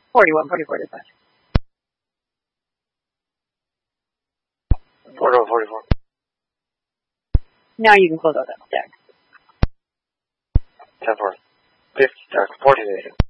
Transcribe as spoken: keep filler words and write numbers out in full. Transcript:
forty-one, forty-four, forty-five. forty-one, forty-four. Now you can close out that stack. ten, four. fifty stack, forty-eight.